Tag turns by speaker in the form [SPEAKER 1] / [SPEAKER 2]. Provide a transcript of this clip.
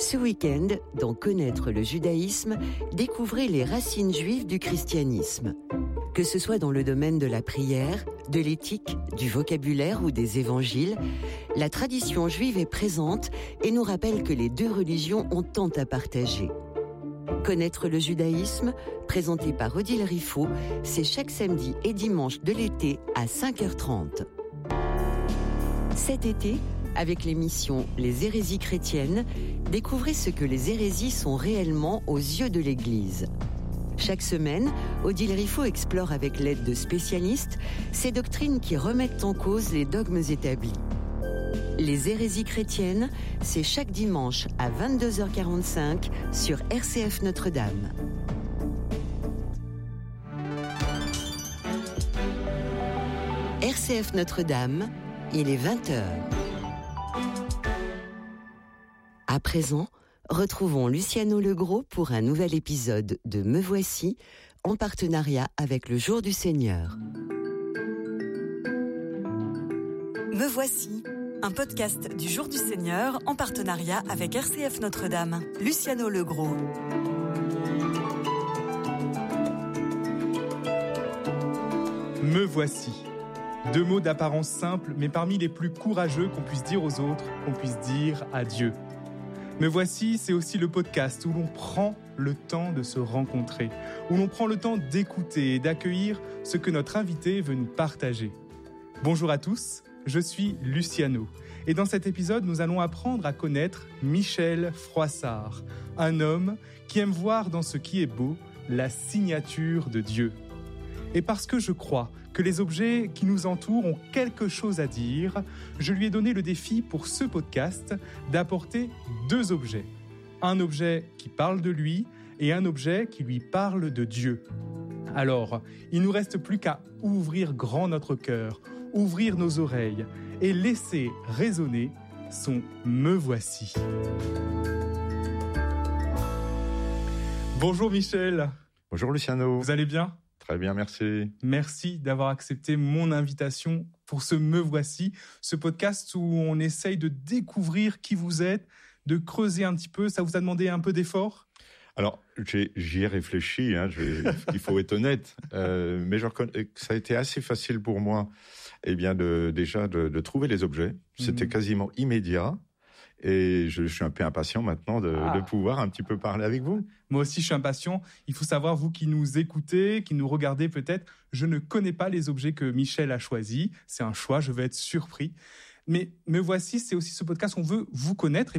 [SPEAKER 1] Ce week-end, dans Connaître le judaïsme, découvrez les racines juives du christianisme. Que ce soit dans le domaine de la prière, de l'éthique, du vocabulaire ou des évangiles, la tradition juive est présente et nous rappelle que les deux religions ont tant à partager. Connaître le judaïsme, présenté par Odile Riffaut, c'est chaque samedi et dimanche de l'été à 5h30. Cet été, avec l'émission Les hérésies chrétiennes, découvrez ce que les hérésies sont réellement aux yeux de l'Église. Chaque semaine, Odile Riffaut explore avec l'aide de spécialistes ces doctrines qui remettent en cause les dogmes établis. Les hérésies chrétiennes, c'est chaque dimanche à 22h45 sur RCF Notre-Dame. RCF Notre-Dame, il est 20h. À présent, retrouvons Luciano Legros pour un nouvel épisode de Me Voici, en partenariat avec le Jour du Seigneur.
[SPEAKER 2] Me Voici, un podcast du Jour du Seigneur en partenariat avec RCF Notre-Dame. Luciano Legros.
[SPEAKER 3] Me voici. Deux mots d'apparence simple, mais parmi les plus courageux qu'on puisse dire aux autres, qu'on puisse dire à Dieu. Me voici, c'est aussi le podcast où l'on prend le temps de se rencontrer, où l'on prend le temps d'écouter et d'accueillir ce que notre invité veut nous partager. Bonjour à tous, je suis Luciano. Et dans cet épisode, nous allons apprendre à connaître Michel Froissart, un homme qui aime voir dans ce qui est beau la signature de Dieu. Et parce que je crois que les objets qui nous entourent ont quelque chose à dire, je lui ai donné le défi pour ce podcast d'apporter deux objets. Un objet qui parle de lui et un objet qui lui parle de Dieu. Alors, il ne nous reste plus qu'à ouvrir grand notre cœur, ouvrir nos oreilles et laisser résonner son « Me voici ». Bonjour Michel.
[SPEAKER 4] Bonjour Luciano.
[SPEAKER 3] Vous allez bien ?
[SPEAKER 4] Très bien, merci.
[SPEAKER 3] Merci d'avoir accepté mon invitation pour ce Me Voici, ce podcast où on essaye de découvrir qui vous êtes, de creuser un petit peu. Ça vous a demandé un peu d'effort ?
[SPEAKER 4] Alors, j'y ai réfléchi, il faut être honnête, mais je reconnais que ça a été assez facile pour moi de trouver les objets. C'était quasiment immédiat. Et je suis un peu impatient maintenant de pouvoir un petit peu parler avec vous.
[SPEAKER 3] Moi aussi, je suis impatient. Il faut savoir, vous qui nous écoutez, qui nous regardez peut-être, je ne connais pas les objets que Michel a choisis. C'est un choix, je vais être surpris. Mais Me Voici, c'est aussi ce podcast où on veut vous connaître.